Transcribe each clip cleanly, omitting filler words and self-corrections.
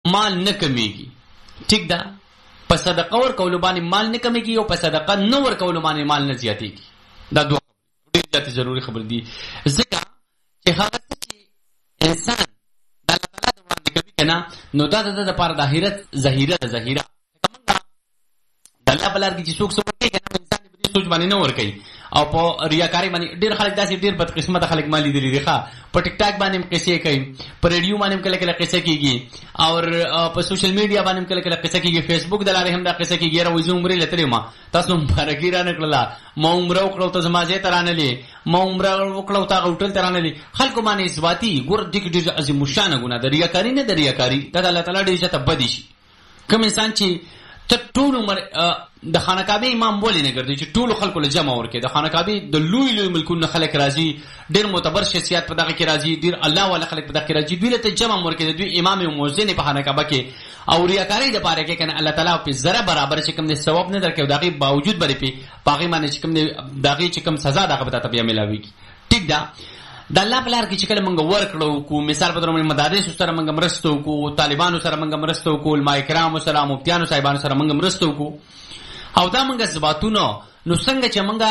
مال نه کمیږي. ٹھیک ده؟ په صدقه ورکولو باندې مال نه کمیږي او په صدقه نه ورکولو باندې مال نه زیاتېږي. دا دوه ډېر زیاتې ضروري خبر دي، ځکه چې هغه څه چې انسان د الله تعالی د وړاندې کوي که نه، نو دا د ده دپاره د آخرت ذخیره ده. ذخیره د الله په لار کې چې څوک څه ورکوي که نه، انسان په دې سوچ باندې نه ورکوي او په ریاکاري باندې. ډېر خلک داسې ډېر بدقسمته خلک ما لیدلي دي. ښه، په ټیک ټاک باندې هم قصې کوي، په ریډیو باندې هم کله کله قصه کېږي، او په سوشل میډیا باندې هم کله کله قصه کېږي، فیسبوک د لارې هم دا قصه کېږي. یاره وایي زه عمرې له تلې ما، تاسو مبارکي رانه کړله، ما عمره وکړه ته زما ځای ته رانلې، ما عمره وکړه تا هوټل ته رانلې. خلکو باندې اثباتي ګوره دې کې ډېر عظیم الشانه ګناه ده. ریاکاري نه ده، ریاکاري دا د الله تعالی ډېر زیاته بدې شي. کوم انسان چې ته ټول عمر د خانقابه امام ولې نه ګرځي چې ټول خلکو له جمع ورکړي؟ د خانقابه د لوی لوی ملکونو خلک راځي، ډېر معتبر شخصیت په دغه کې راځي، ډېر الله والا خلک په دغه کې راځي، دوی له ته جمع ورکړي، دوی امام او مؤذن په خانقابه کې. او ریاکاري د پاره کې کنه الله تعالی په ذره برابر چې کوم نه ثواب نه درکې، دغه باوجود بری په باغی باندې چې کوم دغه چې کوم سزا دغه به تبیا ملاويږي. ٹھیک ده؟ د الله په لار کې چې کله موږ ورکړو کو، مثال په توګه مدارس سره موږ مرسته وکړو، طالبانو سره موږ مرسته وکړو، علماء کرام سره، مفتیانو صاحبانو سره موږ مرسته وکړو، او دا موږ ثباتونه. نو څنګه چې موږ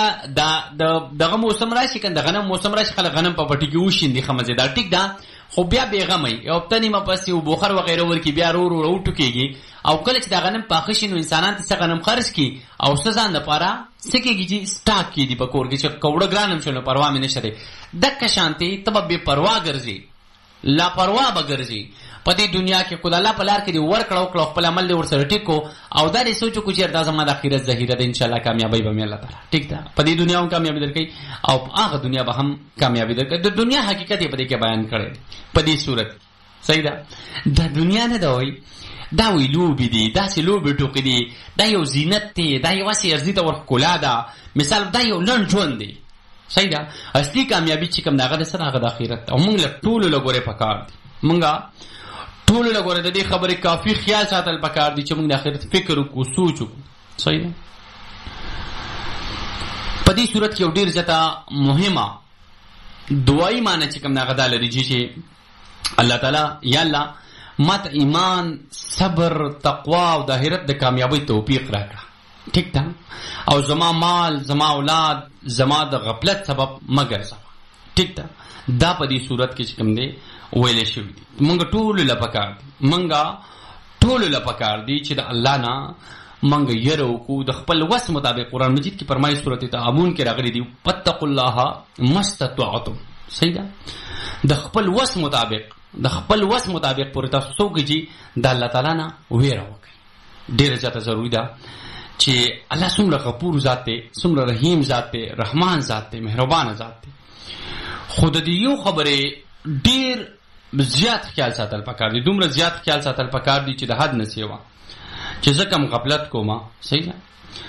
دغه موسم راشي کنه، د غنم موسم راشي، خلک غنم په پټي کې وشیندي خمزیدار. ټیک ده؟ خو بیا بیغمه یو تنی ما پسې او بوخر وغیره ورکی، بیا رو رو رو ټکیږي. او کله چې د غنم پاخه شي نو انسانان ته غنم خرج کی او سزان لپاره سکیږي چې سٹاک کی دی په کور کې چې کوړه ګرانم شنو پروا مې نشته. دک شانتي تب به پروا ګرځي، لا پروا به ګرځي په دې دنیا کې. خدای الله په لار کې دی ورکړو خپل عمل دی ورسره ټیکو، او دا دې سوچو کو چې دا زما د اخرت ذخیره ده، ان شاء الله کامیابی به مې الله تعالی. ٹھیک ده؟ په دې دنیا هم کامیابی درکې او په هغه دنیا به هم کامیابی درکې. د دنیا حقیقت په دې کې بیان کړی په دې صورت. صحیح ده؟ د دنیا نه دا وایي دا وی لوبې دي، داسې لوبې ټوکې دي، دا یو زینت دی، دا یو واسې ارزي ته ورښکلا ده. مثال دا یو لنډ ژوند دی. صحیح ده؟ اصلي کامیابي چې کوم د هغه د سره هغه د آخرت. او موږ له ټولو له ګورې پکار دي، موږ ټولو له ګورې د دې خبرې کافي خیال ساتل پکار دي چې موږ د آخرت فکر وکړو، سوچ وکړو. صحیح ده؟ په دې صورت کې یو ډېر زیاته مهمه دعایي معنی چې کوم د هغه دا لري چې الله تعالی یا الله مات ایمان، صبر، تقوا او د آخرت د کامیابی توفیق راکړه. ٹھیک ده؟ او زما مال، زما اولاد، زما د غفلت سبب مگر زما. ٹھیک ده؟ دا په دې صورت کې چې کوم دی ویل شوی دی. مونږ ټول له پکار دي، مونږ ټول له پکار دي چې د الله نه مونږ یره وکړو د خپل وس مطابق. قرآن مجید کې فرمایي سورۃ تعاون کې راغلي دي واتقوا الله ما استطعتم. صحیح ده؟ د خپل وس مطابق، د خپل وس مطابق پورې تاسو څوک چې د الله تعالی نه ویره وکړي. ډېر زیاته ضروري ده چې الله څومره غفور ذات دی، څومره رحیم ذات دی، رحمان ذات دی، مهربان ذات دی. خود دې یو خبره ډېر زیات خیال ساتل پکار دي، دومره زیات خیال ساتل پکار دي چې د حد نه سیوا چې زه کم غفلت کوم. صحیح ده؟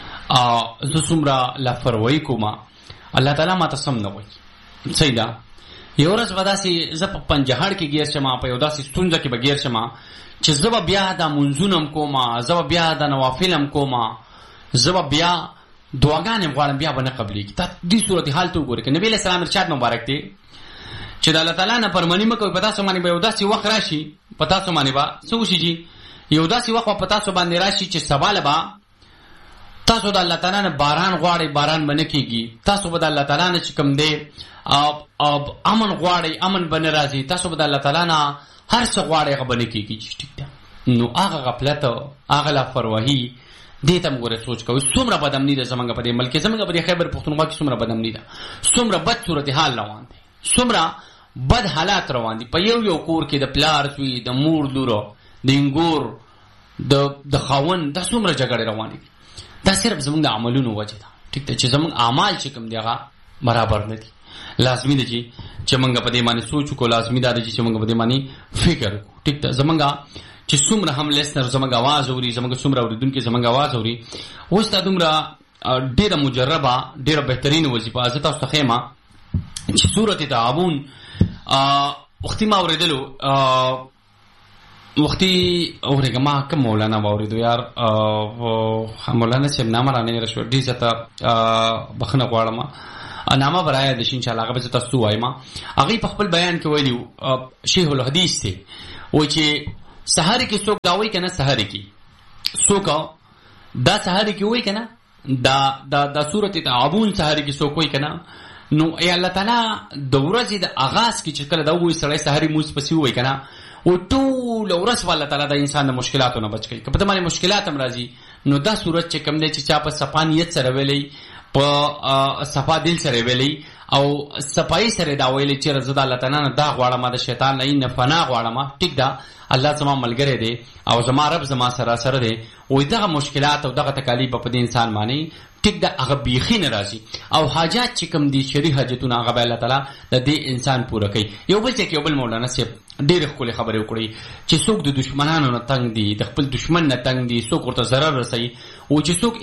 زه څومره لاپروايي کوم، الله تعالی ما ته سم نه وایي. صحیح ده؟ یو ورځ به داسې زه په پنجهړ کې ګیر شم، په یو داسې ستونزه کې به ګیر شم چې زه به بیا د منځونه هم کوم، زه به بیا د نوافل هم کوم، زه به بیا دعاګانې هم غواړم، بیا به نه قبلېږي. تا دې صورت حال ته وګورئ که نبي علیه السلام ارشاد مبارک دی چې د الله تعالی نه فرماني مه کوئ. په تاسو باندې به یو داسې وخت راشي، په تاسو باندې به څه وشي چې یو داسې وخت به په تاسو باندې راشي چې سبا له به تاسو د الله تعالی نه باران غواړئ، باران به نه کېږي. تاسو به د الله تعالی نه چې کوم دی امن غواړئ، امن به نه راځي. تاسو به د الله تعالی نه هر څه غواړئ، هغه به نه کېږي. ټیک ده؟ نو هغه غفلت، هغه لاپرواهي، دې ته موږ سوچ کوو څومره بدامني ده زمونږ په دې ملک کې، زمونږ په دې خیبر پښتونخوا کې څومره بدامني ده، څومره بد صورتحال روان دی، څومره بد حالات روان دي. په یو کور کې د پلار زوی، د مور لور، د انګور، د خاوند، دا څومره جګړې روانې دي. دا صرف زمونږ د عملونو وجه ده. ټیک ده؟ چې زمونږ اعمال چې کوم دي هغه برابر نه دي. لازمي ده چې موږ په دې باندې سوچ وکړو، لازمي ده چې موږ په دې باندې فکر وکړو. ټیک ده؟ زمونږ چې څومره هم لیسنر زمونږ आवाज اوري، زمونږ څومره اوریدونکي زمونږ आवाज اوري، اوس دا دومره ډېره مجربه، ډېره بهترین وظیفه زه تاسو ته ښیم چې سورۃ تعاون وختي ما اوریدلو، وختي اورېږه ما کوم مولانا واورېدو یار، مولانا صاحب نامه رانه راشو، ډېر زیاته بخښنه غواړم، نامه به رایاد شي انشاءالله، هغه به زه تاسو وایم. هغوی په خپل بیان کې ویلي شیخ الحدیث دی، وایي چې سحر کې څوک دا وایي کنه سحر کې څوک دا سحر کې وایي کنه دا سورۃ تعاون سحر کې څوک وایي کنه نو ای الله تعالی د ورځې د آغاز کې چې کله دا وایي سړی سحر موږ پسې وایي کنه او ټول ورځ الله تعالی د انسان د مشکلاتو نه بچ کوي که په دمانه مشکلات هم راځي نو دا سورۃ چې کوم دی چې چا په صفانیت سره ویلي په صفا دل سره ویلي او صفای سره دا ویلي چې رضا الله تعالی نه دا غواړم د شیطان نه فنا غواړم ټیک دا الله زما ملګری دی او زما رب زما سره دی او دغه مشکلات او دغه تکالیف په دې انسان باندې ټیک دا هغه بیخي ناراضي او حاجات چې کوم دي شری حاجتونه هغه الله تعالی د دې انسان پوره کوي. یو بل چې یو بل مولانا صاحب ډېر خپل خبرې وکړي چې څوک د دشمنانو نه تنگ دي د خپل دشمن نه تنگ دي څوک ورته ضرر رسي او چې څوک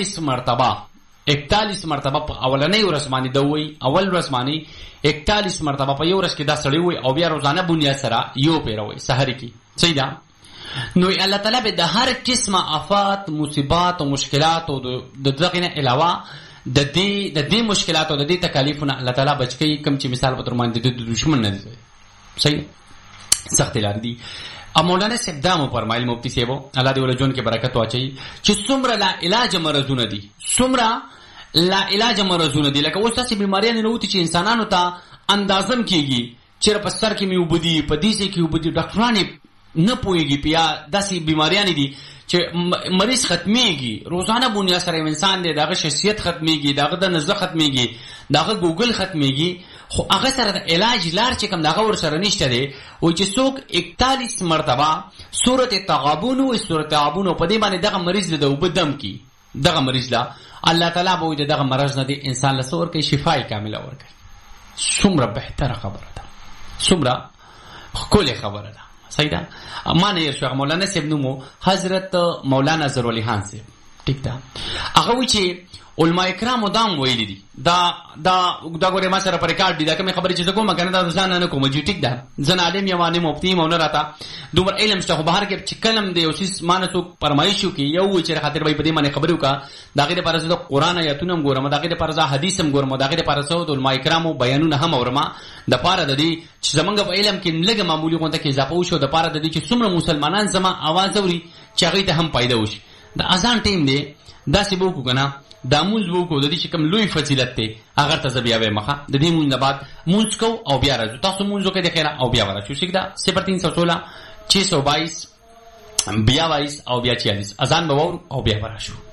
41 مرتبه په اولنۍ ورځ باندې دوی اول ورځ باندې 41 مرتبه په یو ورځ کې دا سړی وي او بیا روزانه بنیاد سره یو پیروي سحر کې صحیح ده. نو الله تعالی به د هر قسمه آفات مصیبات او مشکلات او د دغه نه علاوه د دې مشکلات او د دې تکالیفونه الله تعالی بچ کوي کوم چې مثال په تر باندې د دشمن نه دي صحیح سخت لار دي. ا مولانا سیدامو فرمایل مفتی سیبو الله دې ول جون کې برکت واچي چې څومره لا علاج مرزونه دي څومره لا علاج مرزونه دي لکه اوس تاسو بیماریاں نه وتی چې انسانانو ته اندازم کیږي چې په سر کې مې وبدي په دې کې وبدي ډاکټرانه نه پويږي بیا داسې بیماریاں دي چې مریض ختميږي روزانه بنیاد سره انسان دی دغه شخصیت ختميږي دغه د نزه ختميږي دغه ګوګل ختميږي خو هغه سره د علاج لار چې کوم دغه ور سره نشته دی او چې څوک 41 مرتبه سورۃ تغابن او سورۃ تعاون په دې باندې دغه مریض د وبدم کی دغه مریض لا الله تعالی به دغه مرض نه دی انسان له سور کې شفای کامله ورکړي. څومره بهتره خبره ده څومره خپل خبره ده صحیح ده. مانه یې شیخ مولانا صاحب نومو حضرت مولانا ظهرالعلی خان صاحب ټیک ده هغه و چې علماء کرام دام ویلي دي دا ګوره ما سره پر ریکارډ دي دا کوم خبرې چې کوم کنه دا ځان نه کوم چې ټیک ده ځن عالم یوانه مفتی مونږ راته دومره علم شته خو بهر کې چې کلم دی او سیس مانسو فرمایشو کې یو چې خاطر به دې باندې خبرو کا داګه لپاره د قران آیاتونه ګورم داګه لپاره د حدیث هم ګورم داګه لپاره د علماء کرامو بیانونه هم اورم د پاره د دې چې زمونږ په علم کې لږه معمولی غونډه کې اضافه وشو د پاره د دې چې څومره مسلمانان زما आवाज اوري چې هغه ته هم پیدا وشي. د اذان ټیم دی داسې بو کو کنه دا مونږ وکړو د دې چې کوم لوی فضیلت دی هغه ته بیا وې مخه د دې مونږ نه بعد مونږ کو او بیا راځو تاسو مونږ وکړه د خیره او بیا ورشو شي دا 0316 622 22 او بیا 46 اذان به او بیا ورشو.